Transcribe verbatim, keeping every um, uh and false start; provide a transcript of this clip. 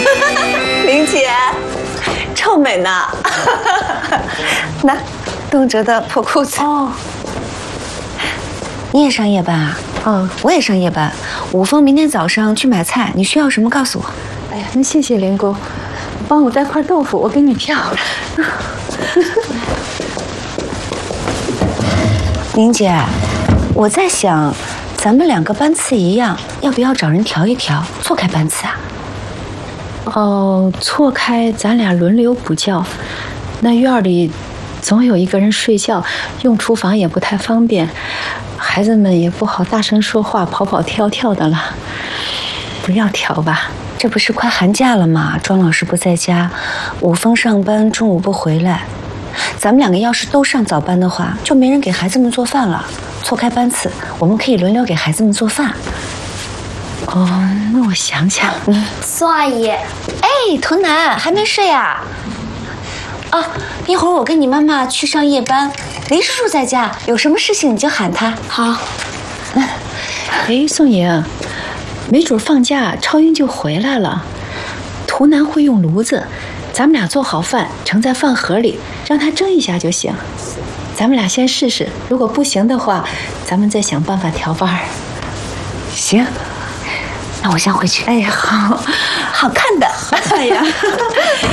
玲姐，臭美呢。拿，东哲的破裤子。 哦， 你也上夜班啊？ 嗯， 我也上夜班。武峰明天早上去买菜，你需要什么告诉我。 哎呀，那谢谢林公，帮我带块豆腐，我给你挑。 玲姐，我在想，咱们两个班次一样，要不要找人调一调，错开班次啊？ 哦，错开，咱俩轮流补觉。那院里总有一个人睡觉，用厨房也不太方便，孩子们也不好大声说话，跑跑跳跳的了。不要调吧。 这不是快寒假了吗？庄老师不在家，武峰上班，中午不回来。咱们两个要是都上早班的话，就没人给孩子们做饭了。错开班次，我们可以轮流给孩子们做饭。 哦，那我想想。 嗯， 苏阿姨， 哎，图南还没睡啊？啊，一会儿我跟你妈妈去上夜班，林叔叔在家，有什么事情你就喊他。 好。 哎，宋颖，没准放假超英就回来了。图南会用炉子，咱们俩做好饭，盛在饭盒里，让他蒸一下就行。咱们俩先试试，如果不行的话，咱们再想办法调班儿。 行，那我先回去。 哎，好， 好看的。 哎呀。